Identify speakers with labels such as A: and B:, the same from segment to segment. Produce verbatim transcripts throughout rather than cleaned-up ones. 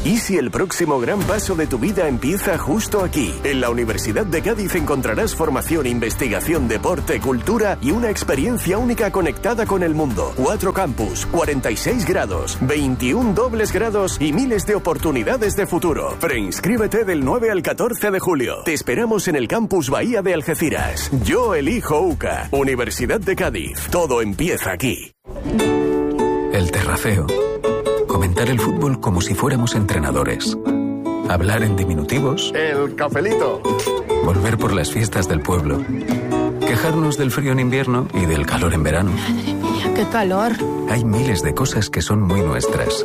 A: ¿Y si el próximo gran paso de tu vida empieza justo aquí? En la Universidad de Cádiz encontrarás formación, investigación, deporte, cultura y una experiencia única conectada con el mundo. Cuatro campus, cuarenta y seis grados, veintiún dobles grados y miles de oportunidades de futuro. Preinscríbete del nueve al catorce de julio. Te esperamos en el campus Bahía de Algeciras. Yo elijo UCA. Universidad de Cádiz. Todo empieza aquí.
B: El terraceo. Comentar el fútbol como si fuéramos entrenadores. Hablar en diminutivos.
A: El cafelito.
B: Volver por las fiestas del pueblo. Quejarnos del frío en invierno y del calor en verano.
C: Madre mía, qué calor.
B: Hay miles de cosas que son muy nuestras.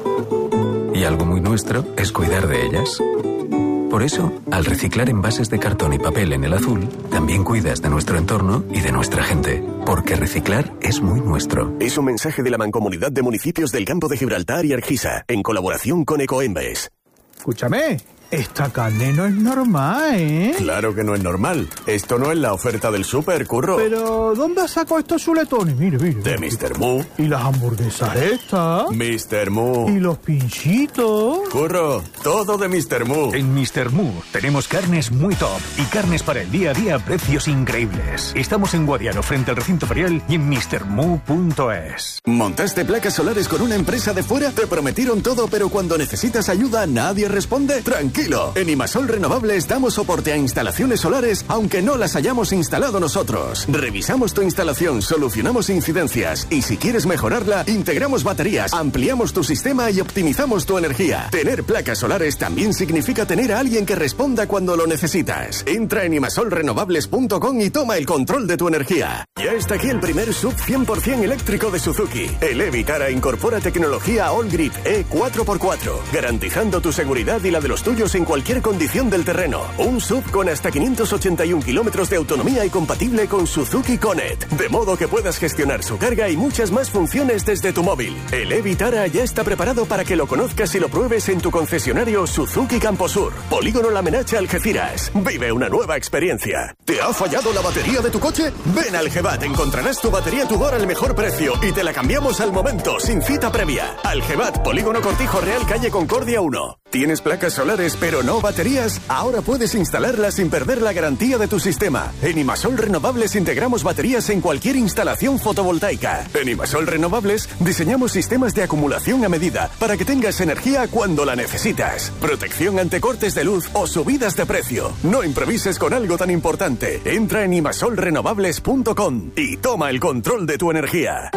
B: Y algo muy nuestro es cuidar de ellas. Por eso, al reciclar envases de cartón y papel en el azul, también cuidas de nuestro entorno y de nuestra gente. Porque reciclar es muy nuestro.
A: Es un mensaje de la Mancomunidad de Municipios del Campo de Gibraltar y Argisa, en colaboración con Ecoembes.
D: Escúchame, esta carne no es normal, ¿eh?
A: Claro que no es normal. Esto no es la oferta del súper, curro.
D: Pero, ¿dónde sacó estos chuletones? Mire, mire.
A: De mister Moo.
D: ¿Y las hamburguesas estas?
A: mister Moo.
D: ¿Y los pinchitos?
A: Curro, todo de mister Moo.
E: En mister Moo tenemos carnes muy top y carnes para el día a día a precios increíbles. Estamos en Guadiaro, frente al recinto ferial, y en mister moo punto es.
A: ¿Montaste placas solares con una empresa de fuera? ¿Te prometieron todo, pero cuando necesitas ayuda nadie responde? Tranquilo. En Imasol Renovables damos soporte a instalaciones solares aunque no las hayamos instalado nosotros. Revisamos tu instalación, solucionamos incidencias y si quieres mejorarla, integramos baterías, ampliamos tu sistema y optimizamos tu energía. Tener placas solares también significa tener a alguien que responda cuando lo necesitas. Entra en imasol renovables punto com y toma el control de tu energía. Ya está aquí el primer S U V cien por ciento eléctrico de Suzuki. El e-Vitara incorpora tecnología All Grip E cuatro por cuatro, garantizando tu seguridad y la de los tuyos en cualquier condición del terreno. Un S U V con hasta quinientos ochenta y un kilómetros de autonomía y compatible con Suzuki Connect, de modo que puedas gestionar su carga y muchas más funciones desde tu móvil. El e-Vitara ya está preparado para que lo conozcas y lo pruebes en tu concesionario Suzuki Camposur, Polígono La Menacha, Algeciras. Vive una nueva experiencia. ¿Te ha fallado la batería de tu coche? Ven al Gevat, encontrarás tu batería Tudor al mejor precio y te la cambiamos al momento, sin cita previa. Al Gevat, Polígono Cortijo Real, calle Concordia uno. ¿Tienes placas solares pero no baterías? Ahora puedes instalarlas sin perder la garantía de tu sistema. En Imasol Renovables integramos baterías en cualquier instalación fotovoltaica. En Imasol Renovables diseñamos sistemas de acumulación a medida para que tengas energía cuando la necesitas. Protección ante cortes de luz o subidas de precio. No improvises con algo tan importante. Entra en imasol renovables punto com y toma el control de tu energía.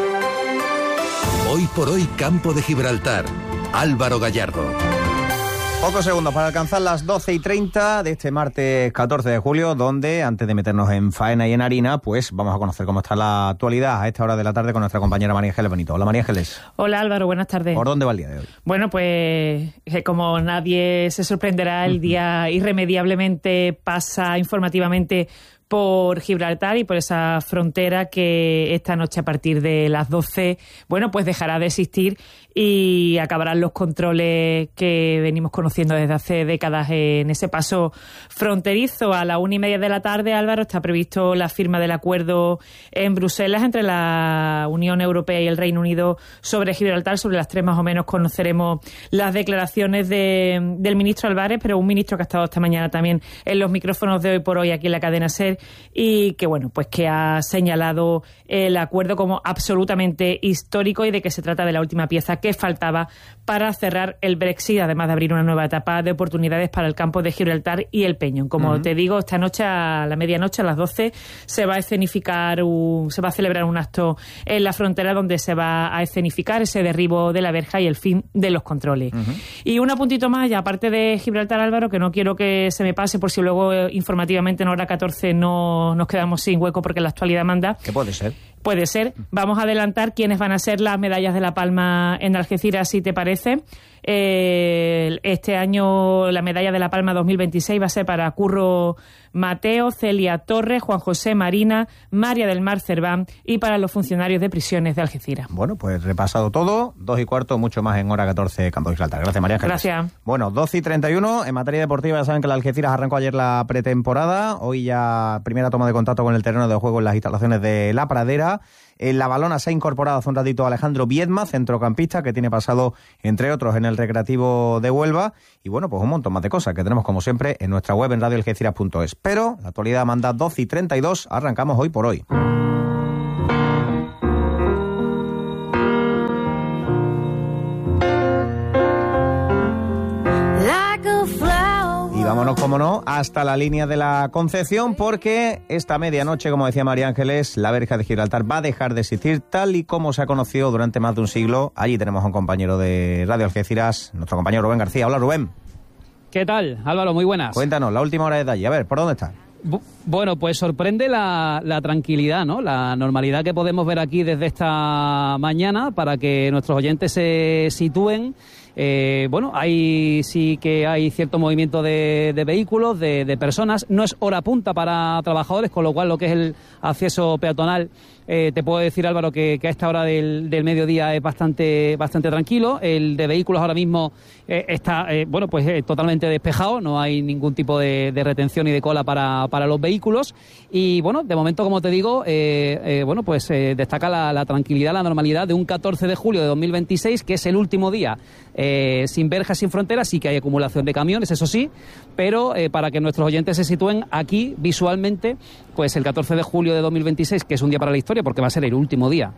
F: Hoy por hoy, Campo de Gibraltar. Álvaro Gallardo.
G: Pocos segundos para alcanzar las doce y treinta de este martes catorce de julio, donde, antes de meternos en faena y en harina, pues vamos a conocer cómo está la actualidad a esta hora de la tarde con nuestra compañera María Ángeles Benito. Hola, María Ángeles.
H: Hola, Álvaro, buenas tardes.
G: ¿Por dónde va el día de hoy?
H: Bueno, pues como nadie se sorprenderá, el día irremediablemente pasa informativamente por Gibraltar y por esa frontera que esta noche a partir de las doce, bueno, pues dejará de existir y acabarán los controles que venimos conociendo desde hace décadas en ese paso fronterizo. A la una y media de la tarde, Álvaro, está previsto la firma del acuerdo en Bruselas entre la Unión Europea y el Reino Unido sobre Gibraltar. Sobre las tres más o menos conoceremos las declaraciones de, del ministro Álvarez, pero un ministro que ha estado esta mañana también en los micrófonos de Hoy por Hoy aquí en la cadena SER y que, bueno, pues que ha señalado el acuerdo como absolutamente histórico y de que se trata de la última pieza que faltaba para cerrar el Brexit, además de abrir una nueva etapa de oportunidades para el campo de Gibraltar y el Peñón. Como uh-huh. te digo, esta noche a la medianoche, a las doce, se va a escenificar, un, se va a celebrar un acto en la frontera donde se va a escenificar ese derribo de la verja y el fin de los controles. Uh-huh. Y un apuntito más, ya aparte de Gibraltar, Álvaro, que no quiero que se me pase por si luego eh, informativamente en hora catorce no nos quedamos sin hueco porque la actualidad manda.
G: ¿Qué puede ser?
H: Puede ser. Vamos a adelantar quiénes van a ser las medallas de La Palma en Algeciras, si te parece. Eh, este año la medalla de La Palma dos mil veintiséis va a ser para Curro Mateo, Celia Torres, Juan José Marina, María del Mar Cerván y para los funcionarios de prisiones de Algeciras.
G: Bueno, pues repasado todo, dos y cuarto, mucho más en hora catorce, Campo de Gibraltar. Gracias, María Ángeles.
H: Gracias.
G: Bueno, doce y treinta y uno, en materia deportiva ya saben que la Algeciras arrancó ayer la pretemporada, hoy ya primera toma de contacto con el terreno de juego en las instalaciones de La Pradera. Málaga. En la balona se ha incorporado hace un ratito Alejandro Viedma, centrocampista, que tiene pasado, entre otros, en el Recreativo de Huelva. Y bueno, pues un montón más de cosas que tenemos, como siempre, en nuestra web en radio algeciras punto es. Pero la actualidad manda doce y treinta y dos. Arrancamos hoy por hoy. Y vámonos, como no, hasta la línea de la Concepción, porque esta medianoche, como decía María Ángeles, la verja de Gibraltar va a dejar de existir tal y como se ha conocido durante más de un siglo. Allí tenemos a un compañero de Radio Algeciras, nuestro compañero Rubén García. Hola, Rubén.
C: ¿Qué tal, Álvaro? Muy buenas.
G: Cuéntanos, la última hora de allí. A ver, ¿por dónde está?
C: Bu- bueno, pues sorprende la, la tranquilidad, ¿no? La normalidad que podemos ver aquí desde esta mañana para que nuestros oyentes se sitúen. Eh, bueno, hay sí que hay cierto movimiento de, de vehículos, de, de personas. No es hora punta para trabajadores, con lo cual lo que es el acceso peatonal, eh, te puedo decir, Álvaro, que, que a esta hora del, del mediodía es bastante bastante tranquilo. El de vehículos ahora mismo eh, está, eh, bueno, pues eh, totalmente despejado. No hay ningún tipo de, de retención ni de cola para, para los vehículos. Y bueno, de momento, como te digo, eh, eh, bueno, pues eh, destaca la, la tranquilidad, la normalidad de un catorce de julio de dos mil veintiséis, que es el último día Eh, sin verjas, sin fronteras. Sí que hay acumulación de camiones, eso sí, pero eh, para que nuestros oyentes se sitúen aquí visualmente, pues el catorce de julio de dos mil veintiséis, que es un día para la historia porque va a ser el último día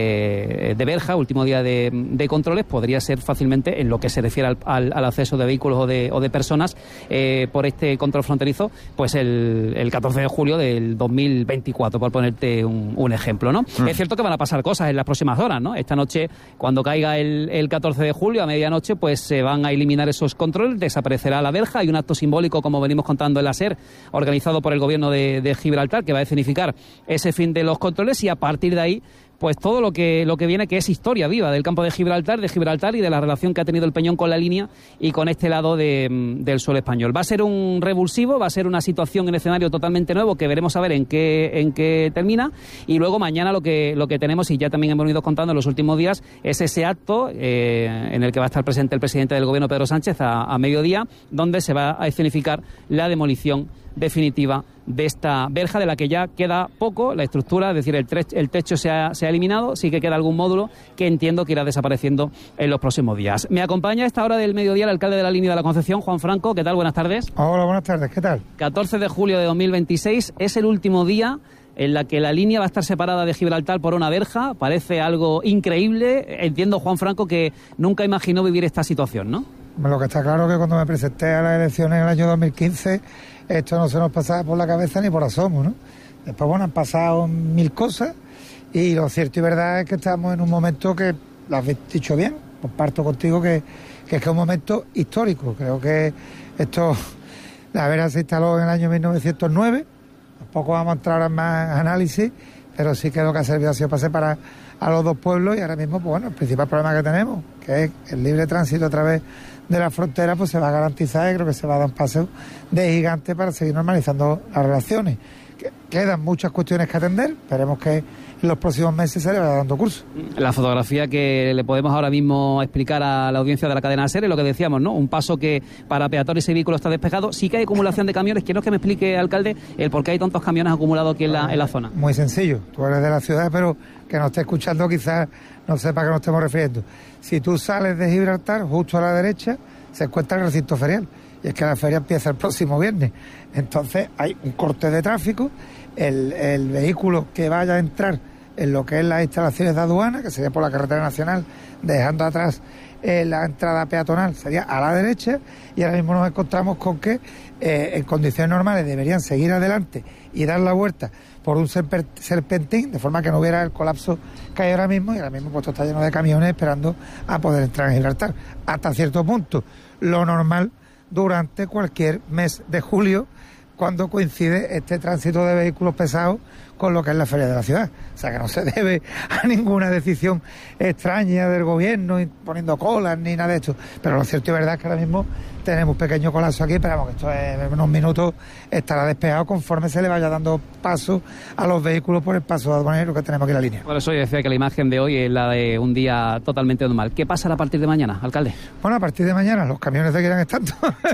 C: eh, de verja, último día de, de controles, podría ser fácilmente, en lo que se refiere al, al, al acceso de vehículos o de, o de personas eh, por este control fronterizo, pues el, el catorce de julio del dos mil veinticuatro, por ponerte un, un ejemplo, ¿no? Mm. Es cierto que van a pasar cosas en las próximas horas, ¿no? Esta noche, cuando caiga el, el catorce de julio, a medianoche, pues se van a eliminar esos controles, desaparecerá la verja. Hay un acto simbólico, como venimos contando en la SER, organizado por el gobierno de, de Gibraltar, que va a escenificar ese fin de los controles, y a partir de ahí, pues todo lo que lo que viene, que es historia viva del campo de Gibraltar, de Gibraltar y de la relación que ha tenido el Peñón con la línea y con este lado de, del suelo español. Va a ser un revulsivo, va a ser una situación en escenario totalmente nuevo que veremos a ver en qué en qué termina, y luego mañana lo que lo que tenemos, y ya también hemos ido contando en los últimos días, es ese acto eh, en el que va a estar presente el presidente del gobierno, Pedro Sánchez, a, a mediodía, donde se va a escenificar la demolición definitiva de esta verja, de la que ya queda poco, la estructura, es decir, el, tre- el techo se ha, se ha eliminado, sí que queda algún módulo que entiendo que irá desapareciendo en los próximos días. Me acompaña a esta hora del mediodía el alcalde de la línea de la Concepción, Juan Franco. ¿Qué tal? Buenas tardes.
I: Hola, buenas tardes. ¿Qué tal?
C: catorce de julio de dos mil veintiséis es el último día en la que la línea va a estar separada de Gibraltar por una verja. Parece algo increíble. Entiendo, Juan Franco, que nunca imaginó vivir esta situación, ¿no?
I: Lo que está claro es que cuando me presenté a las elecciones en el año dos mil quince, esto no se nos pasaba por la cabeza ni por asomo, ¿no? Después, bueno, han pasado mil cosas, y lo cierto y verdad es que estamos en un momento que, lo has dicho bien, comparto contigo que, que es que es un momento histórico. Creo que esto, la verja se instaló en el año mil novecientos nueve, tampoco vamos a entrar en más análisis, pero sí que lo que ha servido ha sido para separar a los dos pueblos, y ahora mismo, pues bueno, el principal problema que tenemos, que es el libre tránsito a través de la frontera, pues se va a garantizar, y creo que se va a dar un paso de gigante para seguir normalizando las relaciones. Quedan muchas cuestiones que atender, esperemos que en los próximos meses se le vaya dando curso.
C: La fotografía que le podemos ahora mismo explicar a la audiencia de la cadena SER es lo que decíamos, ¿no? Un paso que para peatones y vehículos está despejado. Sí que hay acumulación de camiones. Quiero que me explique, alcalde, el por qué hay tantos camiones acumulados aquí en la, en la zona.
I: Muy sencillo. Tú eres de la ciudad, pero que nos esté escuchando quizás no sepa a qué nos estemos refiriendo. Si tú sales de Gibraltar, justo a la derecha se encuentra el recinto ferial. Y es que la feria empieza el próximo viernes. Entonces hay un corte de tráfico. El, el vehículo que vaya a entrar en lo que es las instalaciones de aduana, que sería por la carretera nacional, dejando atrás eh, la entrada peatonal, sería a la derecha, y ahora mismo nos encontramos con que eh, en condiciones normales deberían seguir adelante y dar la vuelta por un serpentín, de forma que no hubiera el colapso que hay ahora mismo, y ahora mismo pues está lleno de camiones esperando a poder entrar en Gibraltar. Hasta cierto punto, lo normal durante cualquier mes de julio, cuando coincide este tránsito de vehículos pesados con lo que es la feria de la ciudad. O sea que no se debe a ninguna decisión extraña del gobierno poniendo colas ni nada de esto. Pero lo cierto y verdad es que ahora mismo tenemos un pequeño colapso aquí, pero vamos, que esto en unos minutos estará despejado conforme se le vaya dando paso a los vehículos por el paso aduanero que tenemos aquí en la línea.
C: Por eso yo decía que la imagen de hoy es la de un día totalmente normal. ¿Qué pasará a partir de mañana, alcalde?
I: Bueno, a partir de mañana los camiones seguirán estando,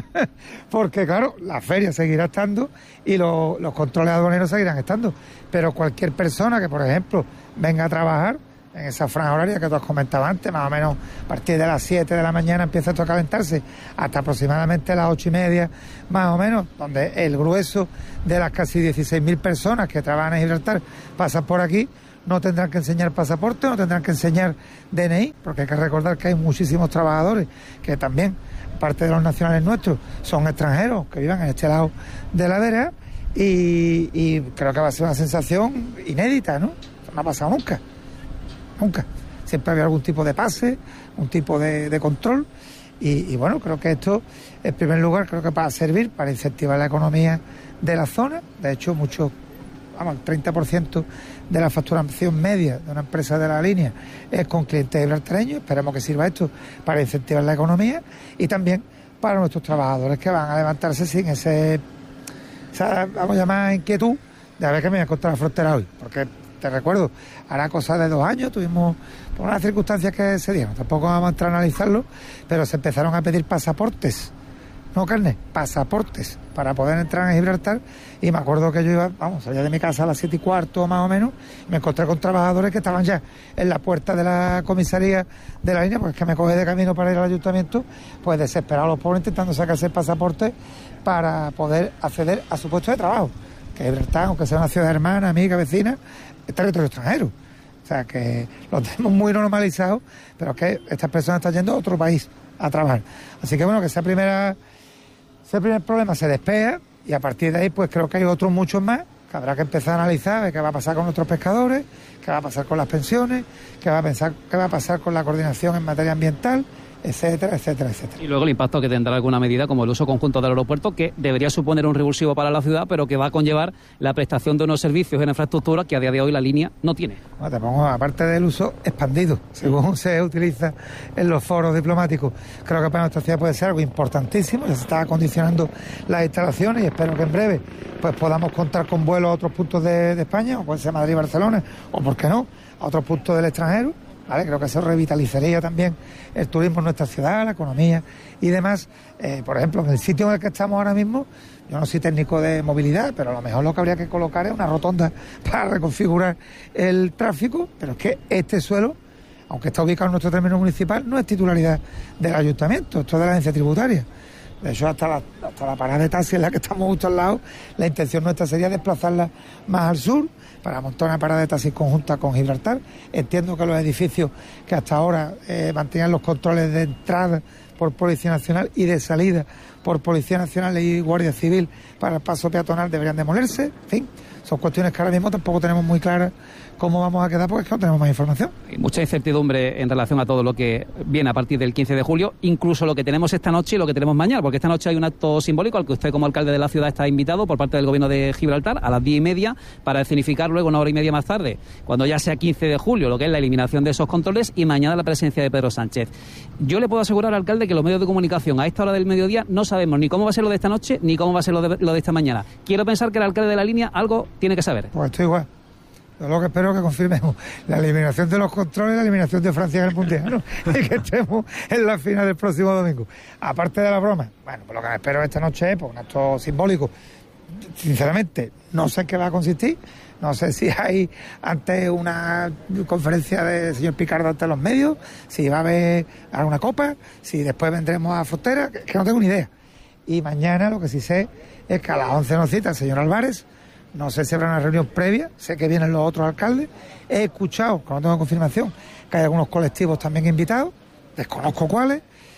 I: porque claro, la feria seguirá estando y los, los controles aduaneros seguirán estando. Pero cualquier persona que, por ejemplo, venga a trabajar en esa franja horaria que tú has comentado antes, más o menos a partir de las siete de la mañana empieza esto a calentarse hasta aproximadamente las ocho y media, más o menos, donde el grueso de las casi dieciséis mil personas que trabajan en Gibraltar pasan por aquí, no tendrán que enseñar pasaporte, no tendrán que enseñar D N I, porque hay que recordar que hay muchísimos trabajadores que también, parte de los nacionales nuestros, son extranjeros que vivan en este lado de la vereda, y, y creo que va a ser una sensación inédita, ¿no? No ha pasado nunca. Nunca. Siempre había algún tipo de pase, un tipo de, de control y, y bueno, creo que esto, en primer lugar, creo que va a servir para incentivar la economía de la zona. De hecho, muchos, vamos, el treinta por ciento de la facturación media de una empresa de la línea es con clientes gibraltareños. Esperemos que sirva esto para incentivar la economía y también para nuestros trabajadores que van a levantarse sin ese, esa, vamos a llamar, inquietud de a ver qué me voy a encontrar la frontera hoy, porque te recuerdo, hará cosa de dos años, tuvimos por unas circunstancias que se dieron, tampoco vamos a entrar a analizarlo, pero se empezaron a pedir pasaportes, no carnet, pasaportes, para poder entrar en Gibraltar, y me acuerdo que yo iba, vamos, salía de mi casa a las siete y cuarto más o menos, y me encontré con trabajadores que estaban ya en la puerta de la comisaría de la línea, porque es que me coge de camino para ir al ayuntamiento, pues desesperados los pobres intentando sacarse el pasaporte para poder acceder a su puesto de trabajo, que Gibraltar, aunque sea una ciudad hermana, amiga, vecina, es territorio extranjero. O sea, que lo tenemos muy normalizado, pero es que estas personas están yendo a otro país a trabajar. Así que bueno, que esa primera, ese primer problema se despega y a partir de ahí pues creo que hay otros muchos más que habrá que empezar a analizar de qué va a pasar con nuestros pescadores, qué va a pasar con las pensiones, qué va a pensar, qué va a pasar con la coordinación en materia ambiental, etcétera, etcétera, etcétera.
C: Y luego el impacto que tendrá alguna medida como el uso conjunto del aeropuerto, que debería suponer un revulsivo para la ciudad, pero que va a conllevar la prestación de unos servicios en infraestructura que a día de hoy la línea no tiene.
I: Bueno, te pongo, aparte del uso expandido, según se utiliza en los foros diplomáticos, creo que para nuestra ciudad puede ser algo importantísimo, ya se está acondicionando las instalaciones y espero que en breve pues podamos contar con vuelos a otros puntos de, de España, o puede ser Madrid, Barcelona, o por qué no, a otros puntos del extranjero. ¿Vale? Creo que eso revitalizaría también el turismo en nuestra ciudad, la economía y demás. Eh, por ejemplo, en el sitio en el que estamos ahora mismo, yo no soy técnico de movilidad, pero a lo mejor lo que habría que colocar es una rotonda para reconfigurar el tráfico, pero es que este suelo, aunque está ubicado en nuestro término municipal, no es titularidad del ayuntamiento, esto es de la agencia tributaria. De hecho, hasta la, hasta la parada de taxi en la que estamos justo al lado, la intención nuestra sería desplazarla más al sur para montar una parada de taxi conjunta con Gibraltar. Entiendo que los edificios que hasta ahora eh, mantenían los controles de entrada por Policía Nacional y de salida por Policía Nacional y Guardia Civil para el paso peatonal deberían demolerse. En fin, son cuestiones que ahora mismo tampoco tenemos muy claras cómo vamos a quedar porque es que no tenemos más información.
C: Hay mucha incertidumbre en relación a todo lo que viene a partir del quince de julio, incluso lo que tenemos esta noche y lo que tenemos mañana, porque esta noche hay un acto simbólico al que usted como alcalde de la ciudad está invitado por parte del gobierno de Gibraltar a las diez y media para escenificar luego una hora y media más tarde, cuando ya sea quince de julio, lo que es la eliminación de esos controles y mañana la presencia de Pedro Sánchez. Yo le puedo asegurar, alcalde, que los medios de comunicación a esta hora del mediodía no sabemos ni cómo va a ser lo de esta noche ni cómo va a ser lo de, lo de esta mañana. Quiero pensar que el alcalde de la línea algo tiene que saber.
I: Pues estoy igual. Yo lo que espero es que confirmemos la eliminación de los controles y la eliminación de Francia en el Mundial, ¿no? Y que estemos en la final del próximo domingo. Aparte de la broma, bueno, pues lo que me espero esta noche es pues, un acto simbólico. Sinceramente, no sé en qué va a consistir. No sé si hay ante una conferencia del señor Picardo ante los medios, si va a haber alguna copa, si después vendremos a Frontera, que, que no tengo ni idea. Y mañana lo que sí sé es que a las once nos cita el señor Álvarez. No sé si habrá una reunión previa, sé que vienen los otros alcaldes. He escuchado, que no tengo confirmación, que hay algunos colectivos también invitados, desconozco cuáles,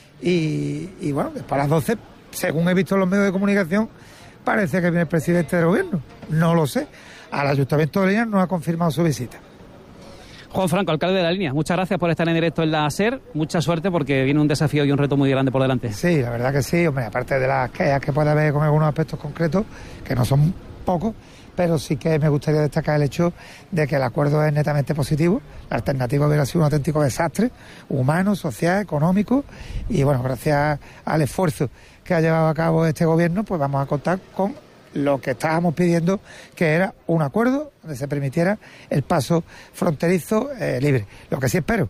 I: y, y bueno, después a las doce, según he visto en los medios de comunicación, parece que viene el presidente del gobierno. No lo sé. Al Ayuntamiento de Línea no ha confirmado su visita.
C: Juan Franco, alcalde de la línea, muchas gracias por estar en directo en la SER, mucha suerte porque viene un desafío y un reto muy grande por delante.
I: Sí, la verdad que sí, hombre, aparte de las quejas que puede haber con algunos aspectos concretos, que no son pocos, pero sí que me gustaría destacar el hecho de que el acuerdo es netamente positivo. La alternativa hubiera sido un auténtico desastre humano, social, económico, y bueno, gracias al esfuerzo que ha llevado a cabo este gobierno, pues vamos a contar con lo que estábamos pidiendo, que era un acuerdo donde se permitiera el paso fronterizo eh, libre. Lo que sí espero,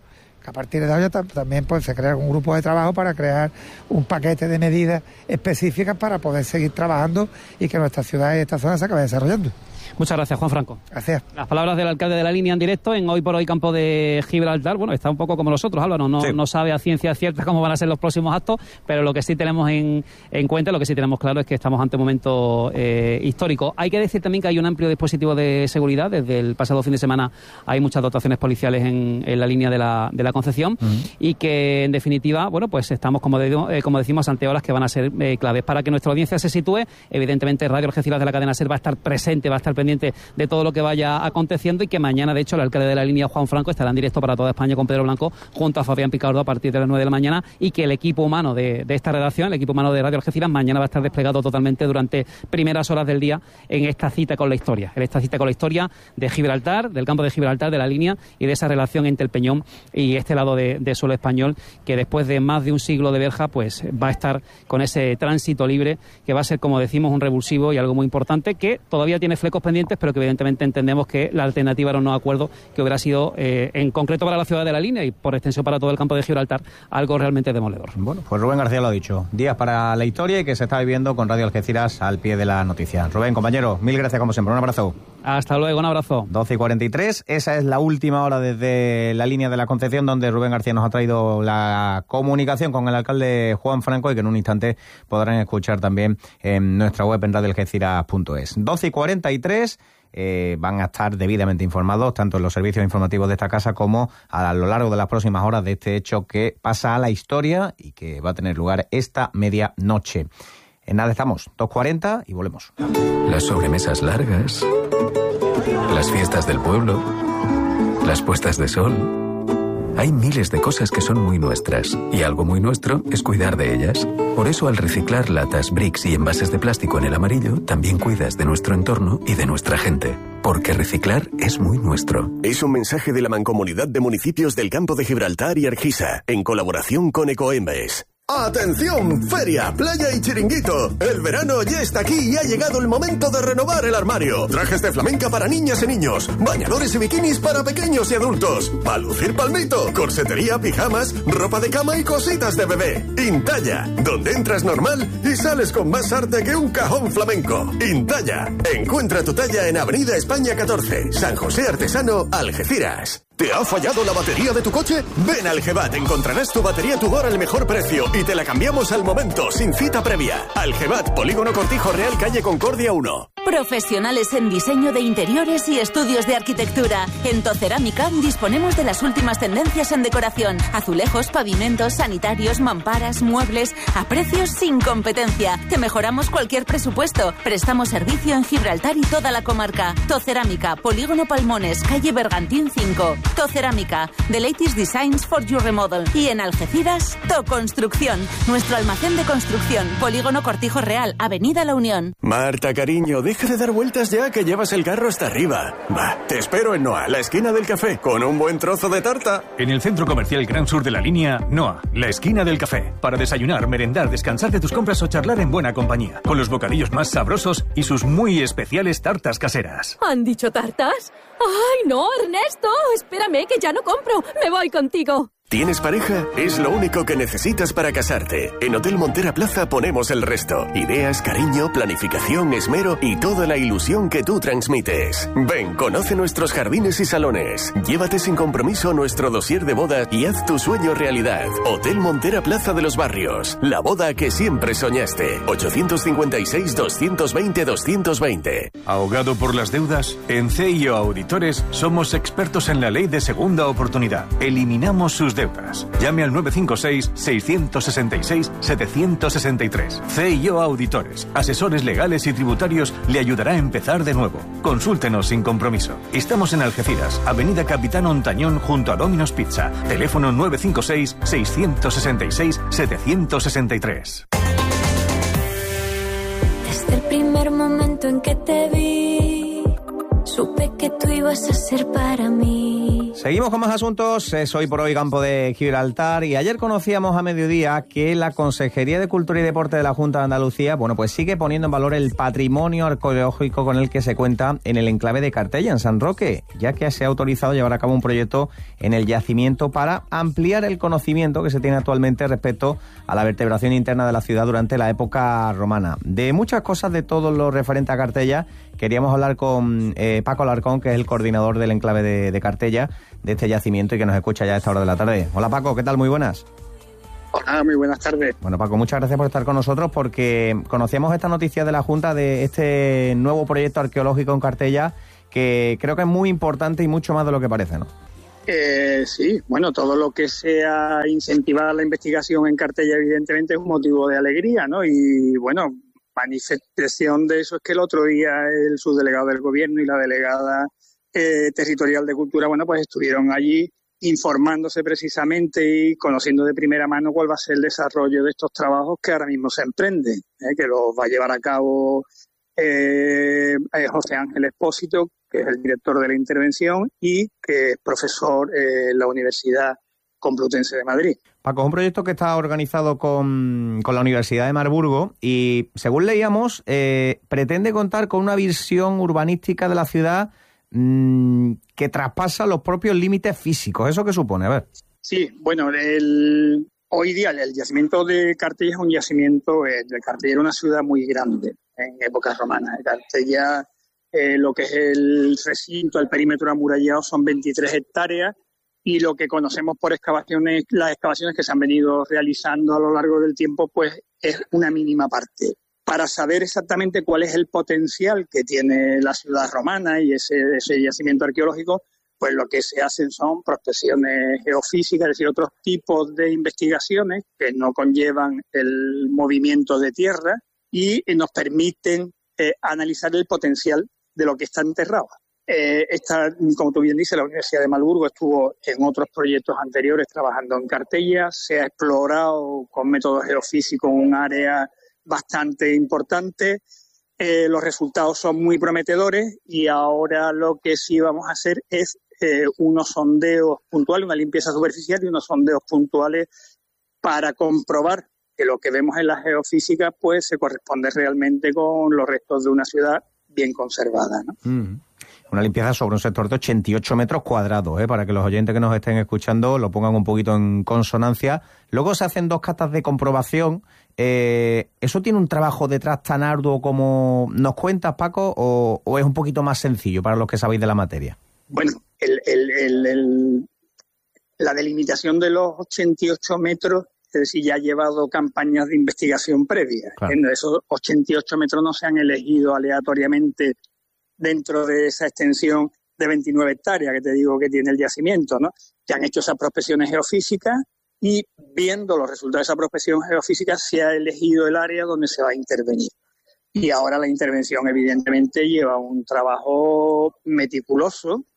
I: que a partir de ahora también pues, se crea un grupo de trabajo para crear un paquete de medidas específicas para poder seguir trabajando y que nuestra ciudad y esta zona se acabe desarrollando.
C: Muchas gracias, Juan Franco.
I: Gracias.
C: Las palabras del alcalde de la Línea en directo en Hoy por Hoy Campo de Gibraltar. Bueno, está un poco como nosotros, Álvaro, no, sí. no sabe a ciencia cierta cómo van a ser los próximos actos, pero lo que sí tenemos en, en cuenta, lo que sí tenemos claro es que estamos ante un momento eh, histórico. Hay que decir también que hay un amplio dispositivo de seguridad. Desde el pasado fin de semana hay muchas dotaciones policiales en, en la línea de la, de la Concepción uh-huh. y que, en definitiva, bueno, pues estamos, como, de, eh, como decimos, ante horas que van a ser eh, claves. Para que nuestra audiencia se sitúe, evidentemente Radio Algeciras de la cadena SER va a estar presente, va a estar pendiente de todo lo que vaya aconteciendo y que mañana, de hecho, el alcalde de la Línea, Juan Franco, estará en directo para toda España con Pedro Blanco junto a Fabián Picardo a partir de las nueve de la mañana y que el equipo humano de, de esta redacción, el equipo humano de Radio Algeciras, mañana va a estar desplegado totalmente durante primeras horas del día en esta cita con la historia, en esta cita con la historia de Gibraltar, del campo de Gibraltar, de la Línea y de esa relación entre el Peñón y este lado de, de suelo español que después de más de un siglo de verja pues va a estar con ese tránsito libre que va a ser, como decimos, un revulsivo y algo muy importante que todavía tiene flecos pendientes, pero que evidentemente entendemos que la alternativa era un no acuerdo que hubiera sido, eh, en concreto para la ciudad de la Línea y por extensión para todo el campo de Gibraltar, algo realmente demoledor.
G: Bueno, pues Rubén García lo ha dicho. Días para la historia y que se está viviendo con Radio Algeciras al pie de la noticia. Rubén, compañero, mil gracias como siempre. Un abrazo.
C: Hasta luego, un abrazo.
G: doce y cuarenta y tres, esa es la última hora desde la Línea de la Concepción, donde Rubén García nos ha traído la comunicación con el alcalde Juan Franco y que en un instante podrán escuchar también en nuestra web en radio algeciras punto es. doce y cuarenta y tres, eh, van a estar debidamente informados tanto en los servicios informativos de esta casa como a lo largo de las próximas horas de este hecho que pasa a la historia y que va a tener lugar esta medianoche. En nada estamos, dos cuarenta y volvemos.
B: Las sobremesas largas, las fiestas del pueblo, las puestas de sol. Hay miles de cosas que son muy nuestras y algo muy nuestro es cuidar de ellas. Por eso, al reciclar latas, bricks y envases de plástico en el amarillo, también cuidas de nuestro entorno y de nuestra gente. Porque reciclar es muy nuestro.
A: Es un mensaje de la Mancomunidad de Municipios del Campo de Gibraltar y Argisa, en colaboración con Ecoembes. ¡Atención! Feria, playa y chiringuito. El verano ya está aquí y ha llegado el momento de renovar el armario. Trajes de flamenca para niñas y niños, bañadores y bikinis para pequeños y adultos, para lucir palmito, corsetería, pijamas, ropa de cama y cositas de bebé. Intalla, donde entras normal y sales con más arte que un cajón flamenco. Intalla, encuentra tu talla en Avenida España catorce, San José Artesano, Algeciras. ¿Te ha fallado la batería de tu coche? Ven al Gebat, encontrarás tu batería Tudor al mejor precio y te la cambiamos al momento, sin cita previa. Al Gebat, Polígono Cortijo Real, calle Concordia uno.
J: Profesionales en diseño de interiores y estudios de arquitectura. En Tocerámica disponemos de las últimas tendencias en decoración. Azulejos, pavimentos, sanitarios, mamparas, muebles, a precios sin competencia. Te mejoramos cualquier presupuesto. Prestamos servicio en Gibraltar y toda la comarca. Tocerámica, Polígono Palmones, calle Bergantín cinco. Tocerámica, the latest designs for your remodel. Y en Algeciras, Toconstrucción, nuestro almacén de construcción. Polígono Cortijo Real, Avenida La Unión.
A: Marta, cariño, deja de dar vueltas ya que llevas el carro hasta arriba. Va, te espero en Noa, la esquina del café, con un buen trozo de tarta.
E: En el Centro Comercial Gran Sur de la Línea, Noa, la esquina del café. Para desayunar, merendar, descansar de tus compras o charlar en buena compañía. Con los bocadillos más sabrosos y sus muy especiales tartas caseras.
K: ¿Han dicho tartas? ¡Ay, no, Ernesto! Espérame, que ya no compro. Me voy contigo.
A: ¿Tienes pareja? Es lo único que necesitas para casarte. En Hotel Montera Plaza ponemos el resto. Ideas, cariño, planificación, esmero y toda la ilusión que tú transmites. Ven, conoce nuestros jardines y salones. Llévate sin compromiso nuestro dossier de boda y haz tu sueño realidad. Hotel Montera Plaza de los Barrios. La boda que siempre soñaste. ochocientos cincuenta y seis, doscientos veinte, doscientos veinte.
E: ¿Ahogado por las deudas? En C I O Auditores somos expertos en la ley de segunda oportunidad. Eliminamos sus deudas. Llame al nueve cinco seis, seis seis seis, siete seis tres. C I O Auditores, asesores legales y tributarios, le ayudará a empezar de nuevo. Consúltenos sin compromiso. Estamos en Algeciras, Avenida Capitán Ontañón junto a Domino's Pizza. Teléfono nueve cinco seis, seis seis seis, siete seis tres.
L: Desde el primer momento en que te vi, supe que tú ibas a ser para mí.
G: Seguimos con más asuntos. Es hoy por hoy Campo de Gibraltar y ayer conocíamos a mediodía que la Consejería de Cultura y Deporte de la Junta de Andalucía, bueno, pues sigue poniendo en valor el patrimonio arqueológico con el que se cuenta en el enclave de Cartella, en San Roque, ya que se ha autorizado llevar a cabo un proyecto en el yacimiento para ampliar el conocimiento que se tiene actualmente respecto a la vertebración interna de la ciudad durante la época romana. De muchas cosas, de todo lo referente a Cartella, queríamos hablar con eh, Paco Alarcón, que es el coordinador del enclave de, de Cartella, de este yacimiento y que nos escucha ya a esta hora de la tarde. Hola Paco, ¿qué tal? Muy buenas.
L: Hola, muy buenas tardes.
G: Bueno Paco, muchas gracias por estar con nosotros porque conocíamos esta noticia de la Junta de este nuevo proyecto arqueológico en Cartella que creo que es muy importante y mucho más de lo que parece, ¿no?
L: Eh, sí, bueno, todo lo que sea incentivar la investigación en Cartella evidentemente es un motivo de alegría, ¿no? Y bueno, manifestación de eso es que el otro día el subdelegado del gobierno y la delegada eh, territorial de cultura, bueno, pues estuvieron allí informándose precisamente y conociendo de primera mano cuál va a ser el desarrollo de estos trabajos que ahora mismo se emprenden, ¿eh? Que los va a llevar a cabo eh, José Ángel Expósito, que es el director de la intervención y que es profesor eh, en la Universidad Complutense de Madrid.
G: Paco, es un proyecto que está organizado con, con la Universidad de Marburgo y, según leíamos, eh, pretende contar con una visión urbanística de la ciudad mmm, que traspasa los propios límites físicos. ¿Eso qué supone? A ver.
L: Sí, bueno, el, hoy día el yacimiento de Cartella es un yacimiento, eh, de Cartella era una ciudad muy grande en épocas romanas. Cartella, eh, lo que es el recinto, el perímetro amurallado son veintitrés hectáreas. Y lo que conocemos por excavaciones, las excavaciones que se han venido realizando a lo largo del tiempo, pues es una mínima parte. Para saber exactamente cuál es el potencial que tiene la ciudad romana y ese, ese yacimiento arqueológico, pues lo que se hacen son prospecciones geofísicas, es decir, otros tipos de investigaciones que no conllevan el movimiento de tierra y nos permiten eh, analizar el potencial de lo que está enterrado. Eh, esta, como tú bien dices, la Universidad de Marburgo estuvo en otros proyectos anteriores trabajando en Cartella, se ha explorado con métodos geofísicos un área bastante importante, eh, los resultados son muy prometedores y ahora lo que sí vamos a hacer es eh, unos sondeos puntuales, una limpieza superficial y unos sondeos puntuales para comprobar que lo que vemos en la geofísica pues se corresponde realmente con los restos de una ciudad bien conservada, ¿no?
G: Mm. Una limpieza sobre un sector de ochenta y ocho metros cuadrados, ¿eh? Para que los oyentes que nos estén escuchando lo pongan un poquito en consonancia. Luego se hacen dos catas de comprobación. Eh, ¿Eso tiene un trabajo detrás tan arduo como nos cuentas, Paco, o, o es un poquito más sencillo para los que sabéis de la materia?
L: Bueno, el, el, el, el, la delimitación de los ochenta y ocho metros, es decir, ya ha llevado campañas de investigación previas. Claro. En esos ochenta y ocho metros no se han elegido aleatoriamente dentro de esa extensión de veintinueve hectáreas que te digo que tiene el yacimiento, ¿no? Se han hecho esas prospecciones geofísicas y viendo los resultados de esa prospección geofísica se ha elegido el área donde se va a intervenir. Y ahora la intervención evidentemente lleva un trabajo meticuloso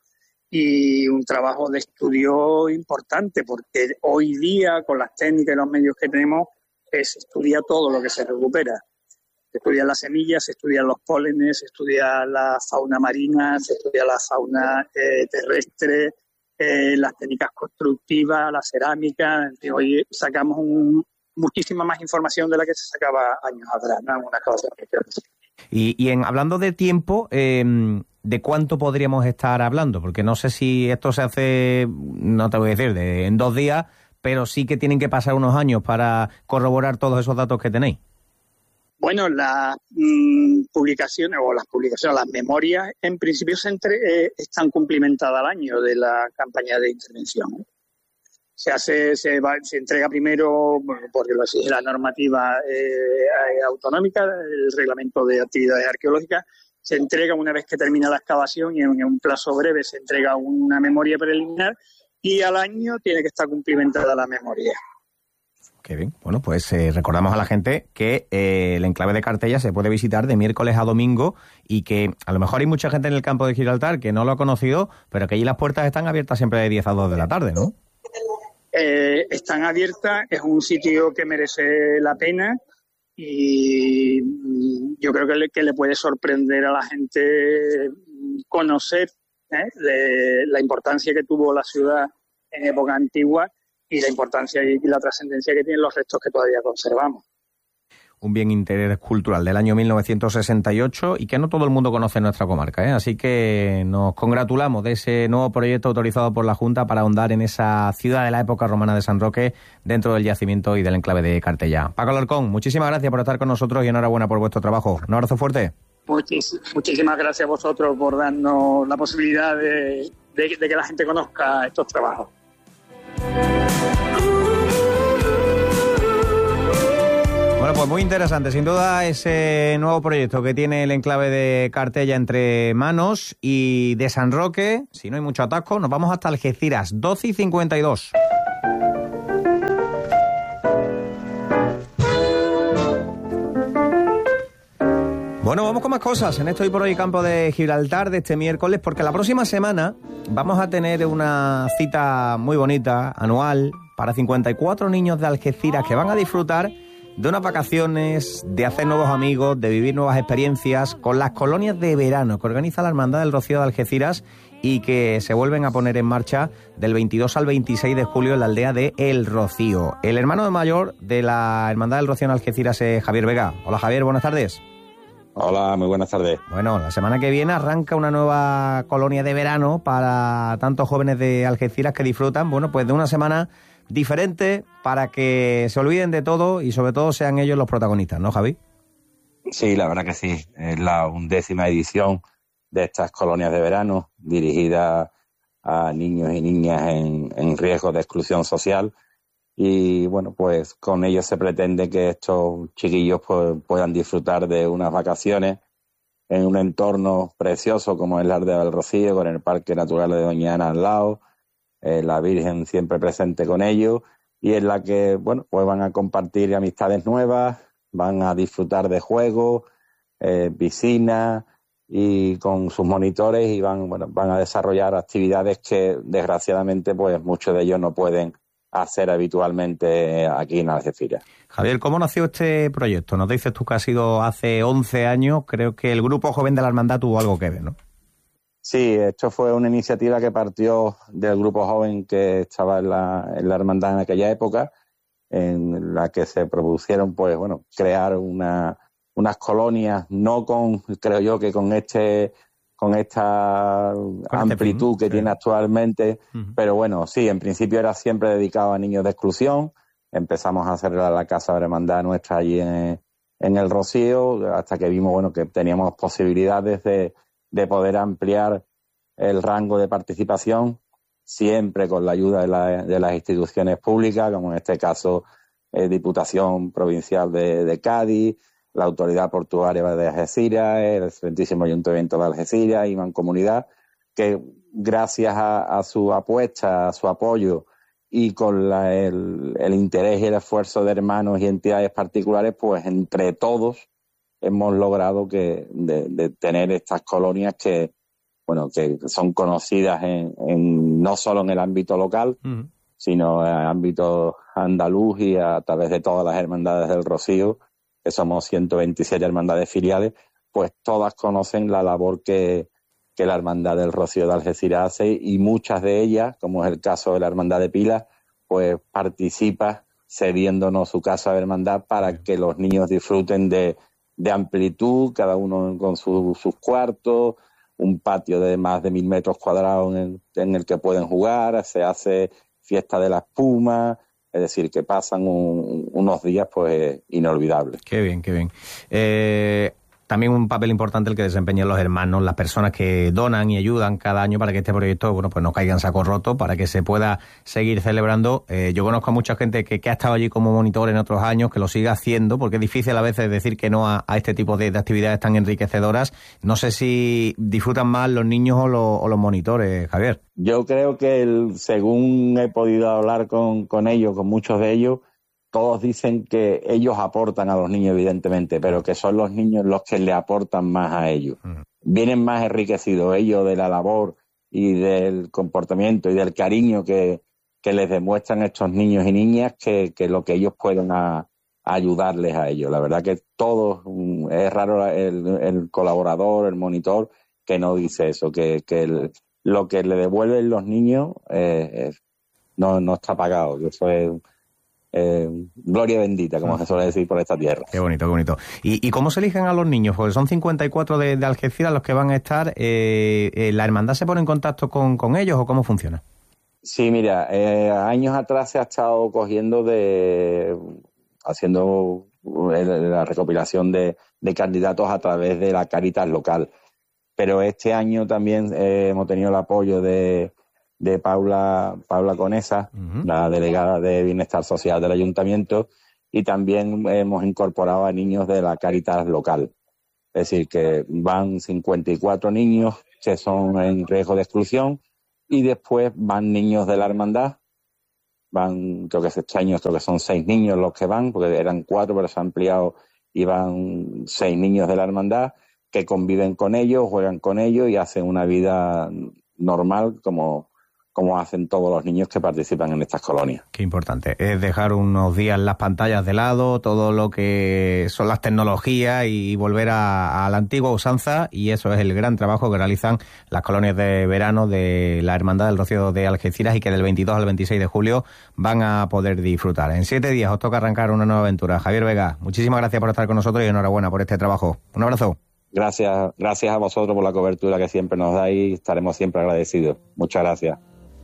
L: y un trabajo de estudio importante porque hoy día con las técnicas y los medios que tenemos eh, se estudia todo lo que se recupera. Se estudian las semillas, se estudian los pólenes, se estudia la fauna marina, se estudia la fauna eh, terrestre, eh, las técnicas constructivas, la cerámica. En fin, hoy sacamos un, muchísima más información de la que se sacaba años atrás, ¿no? Una cosa
G: y, y en hablando de tiempo, eh, ¿de cuánto podríamos estar hablando? Porque no sé si esto se hace, no te voy a decir, de, en dos días, pero sí que tienen que pasar unos años para corroborar todos esos datos que tenéis.
L: Bueno, las mmm, publicaciones o las publicaciones, las memorias, en principio se entre, eh, están cumplimentadas al año de la campaña de intervención. Se hace, se, va, se entrega primero, bueno, porque lo exige la normativa eh, autonómica, el reglamento de actividades arqueológicas, se entrega una vez que termina la excavación y en, en un plazo breve se entrega una memoria preliminar y al año tiene que estar cumplimentada la memoria.
G: Qué bien. Bueno, pues eh, recordamos a la gente que eh, el enclave de Cartella se puede visitar de miércoles a domingo y que a lo mejor hay mucha gente en el campo de Gibraltar que no lo ha conocido, pero que allí las puertas están abiertas siempre de diez a dos de la tarde, ¿no?
L: Eh, están abiertas, es un sitio que merece la pena y yo creo que le, que le puede sorprender a la gente conocer ¿eh? de la importancia que tuvo la ciudad en época antigua y la importancia y la trascendencia que tienen los restos que todavía conservamos.
G: Un bien interés cultural del año mil novecientos sesenta y ocho y que no todo el mundo conoce en nuestra comarca, ¿eh? Así que nos congratulamos de ese nuevo proyecto autorizado por la Junta para ahondar en esa ciudad de la época romana de San Roque dentro del yacimiento y del enclave de Cartella. Paco Alarcón, muchísimas gracias por estar con nosotros y enhorabuena por vuestro trabajo. Un abrazo fuerte.
L: Muchis, muchísimas gracias a vosotros por darnos la posibilidad de, de, de que la gente conozca estos trabajos.
G: Bueno, pues muy interesante, sin duda, ese nuevo proyecto que tiene el enclave de Cartella entre manos. Y de San Roque, si no hay mucho atasco, nos vamos hasta Algeciras, doce y cincuenta y dos. Bueno, vamos con más cosas en esto Hoy por Hoy Campo de Gibraltar de este miércoles, porque la próxima semana vamos a tener una cita muy bonita, anual, para cincuenta y cuatro niños de Algeciras que van a disfrutar de unas vacaciones, de hacer nuevos amigos, de vivir nuevas experiencias con las colonias de verano que organiza la Hermandad del Rocío de Algeciras y que se vuelven a poner en marcha del veintidós al veintiséis de julio en la aldea de El Rocío. El hermano mayor de la Hermandad del Rocío en Algeciras es Javier Vega. Hola Javier, buenas tardes.
M: Hola, muy buenas tardes.
G: Bueno, la semana que viene arranca una nueva colonia de verano para tantos jóvenes de Algeciras que disfrutan, bueno, pues de una semana diferente para que se olviden de todo y sobre todo sean ellos los protagonistas, ¿no, Javi?
M: Sí, la verdad que sí. Es la undécima edición de estas colonias de verano dirigidas a niños y niñas en, en riesgo de exclusión social. Y bueno, pues con ellos se pretende que estos chiquillos pues, puedan disfrutar de unas vacaciones en un entorno precioso como es la aldea del Rocío, con el Parque Natural de Doña Ana al lado, eh, la Virgen siempre presente con ellos, y en la que bueno, pues van a compartir amistades nuevas, van a disfrutar de juegos, eh, piscinas y con sus monitores, y van, bueno, van a desarrollar actividades que desgraciadamente pues muchos de ellos no pueden hacer habitualmente aquí en Algeciras.
G: Javier, ¿cómo nació este proyecto? Nos dices tú que ha sido hace once años, creo que el Grupo Joven de la Hermandad tuvo algo que ver, ¿no?
M: Sí, esto fue una iniciativa que partió del Grupo Joven que estaba en la, en la Hermandad en aquella época, en la que se propusieron, pues bueno, crear una, unas colonias, no con, creo yo, que con este... con esta amplitud que tiene actualmente, uh-huh. Pero bueno, sí, en principio era siempre dedicado a niños de exclusión. Empezamos a hacer la, la casa de hermandad nuestra allí en, en El Rocío, hasta que vimos, bueno, que teníamos posibilidades de, de poder ampliar el rango de participación, siempre con la ayuda de, la, de las instituciones públicas, como en este caso eh, Diputación Provincial de, de Cádiz, la Autoridad Portuaria de Algeciras, el excelentísimo Ayuntamiento de Algeciras y Mancomunidad, que gracias a, a su apuesta, a su apoyo y con la, el, el interés y el esfuerzo de hermanos y entidades particulares, pues entre todos hemos logrado que de, de tener estas colonias que, bueno, que son conocidas en, en no solo en el ámbito local, uh-huh. sino en el ámbito andaluz y a través de todas las hermandades del Rocío, que somos ciento veintisiete hermandades filiales, pues todas conocen la labor que, que la Hermandad del Rocío de Algeciras hace, y muchas de ellas, como es el caso de la Hermandad de Pilas, pues participa cediéndonos su casa de hermandad para que los niños disfruten de, de amplitud, cada uno con su, sus cuartos, un patio de más de mil metros cuadrados en el, en el que pueden jugar, se hace fiesta de la espuma. Es decir, que pasan un, unos días pues inolvidables.
G: Qué bien, qué bien. Eh, también un papel importante el que desempeñan los hermanos, las personas que donan y ayudan cada año para que este proyecto, bueno, pues no caiga en saco roto, para que se pueda seguir celebrando. Eh, yo conozco a mucha gente que, que ha estado allí como monitor en otros años, que lo sigue haciendo, porque es difícil a veces decir que no a, a este tipo de, de actividades tan enriquecedoras. No sé si disfrutan más los niños o, lo, o los monitores, Javier.
M: Yo creo que el, según he podido hablar con, con ellos, con muchos de ellos, todos dicen que ellos aportan a los niños, evidentemente, pero que son los niños los que le aportan más a ellos. Uh-huh. Vienen más enriquecidos ellos de la labor y del comportamiento y del cariño que, que les demuestran estos niños y niñas que, que lo que ellos pueden a, a ayudarles a ellos. La verdad que todos, es raro el, el colaborador, el monitor, que no dice eso, que, que el, lo que le devuelven los niños eh, no, no está pagado. Eso es eh, gloria bendita, como se suele decir por esta tierra.
G: Qué bonito, qué bonito. ¿Y, y cómo se eligen a los niños? Porque son cincuenta y cuatro de, de Algeciras los que van a estar. Eh, eh, ¿La hermandad se pone en contacto con, con ellos o cómo funciona?
M: Sí, mira, eh, años atrás se ha estado cogiendo de... haciendo la recopilación de, de candidatos a través de la Cáritas local. Pero este año también eh, hemos tenido el apoyo de, de Paula, Paula Conesa, uh-huh. la delegada de Bienestar Social del Ayuntamiento, y también hemos incorporado a niños de la Cáritas local. Es decir, que van cincuenta y cuatro niños que son en riesgo de exclusión, y después van niños de la hermandad. Van, creo que este año creo que son seis niños los que van, porque eran cuatro, pero se ha ampliado y van seis niños de la hermandad que conviven con ellos, juegan con ellos y hacen una vida normal como, como hacen todos los niños que participan en estas colonias.
G: Qué importante. Es dejar unos días las pantallas de lado, todo lo que son las tecnologías y volver a, a la antigua usanza, y eso es el gran trabajo que realizan las colonias de verano de la Hermandad del Rocío de Algeciras y que del veintidós al veintiséis de julio van a poder disfrutar. En siete días os toca arrancar una nueva aventura. Javier Vega, muchísimas gracias por estar con nosotros y enhorabuena por este trabajo. Un abrazo.
M: Gracias, gracias a vosotros por la cobertura que siempre nos dais, estaremos siempre agradecidos. Muchas gracias.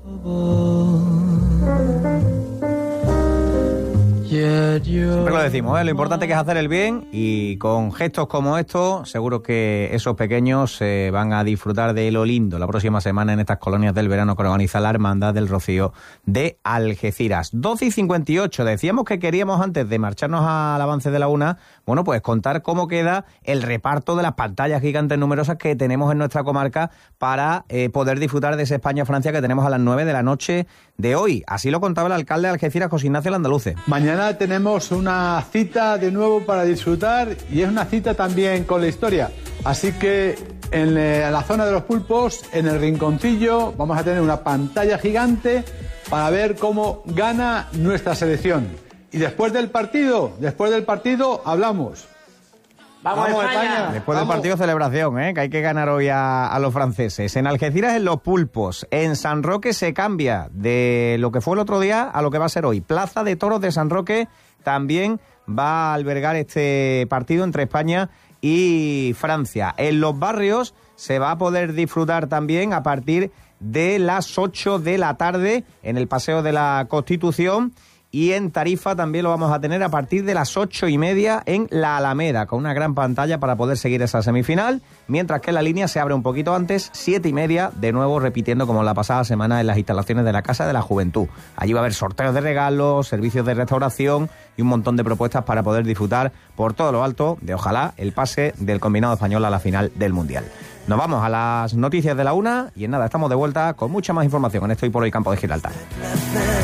G: Siempre lo decimos, ¿eh? Lo importante que es hacer el bien, y con gestos como estos seguro que esos pequeños eh, van a disfrutar de lo lindo la próxima semana en estas colonias del verano que organiza la Hermandad del Rocío de Algeciras. doce y cincuenta y ocho, decíamos que queríamos, antes de marcharnos al avance de la una, bueno, pues contar cómo queda el reparto de las pantallas gigantes numerosas que tenemos en nuestra comarca para eh, poder disfrutar de ese España-Francia que tenemos a las nueve de la noche de hoy. Así lo contaba el alcalde de Algeciras, José Ignacio Landaluce.
N: Mañana tenemos una cita de nuevo para disfrutar, y es una cita también con la historia. Así que en la zona de los pulpos, en el rinconcillo, vamos a tener una pantalla gigante para ver cómo gana nuestra selección. Y después del partido, después del partido hablamos.
G: ¡Vamos, Vamos España! España. Después Vamos. del partido, celebración, ¿eh? Que hay que ganar hoy a, a los franceses. En Algeciras, en los pulpos. En San Roque se cambia de lo que fue el otro día a lo que va a ser hoy. Plaza de Toros de San Roque también va a albergar este partido entre España y Francia. En los barrios se va a poder disfrutar también a partir de las ocho de la tarde en el Paseo de la Constitución. Y en Tarifa también lo vamos a tener a partir de las ocho y media en la Alameda, con una gran pantalla para poder seguir esa semifinal, mientras que la línea se abre un poquito antes, siete y media, de nuevo repitiendo como la pasada semana en las instalaciones de la Casa de la Juventud. Allí va a haber sorteos de regalos, servicios de restauración y un montón de propuestas para poder disfrutar por todo lo alto de, ojalá, el pase del combinado español a la final del Mundial. Nos vamos a las noticias de la una y en nada, estamos de vuelta con mucha más información en Esto y por Hoy Campo de Gibraltar.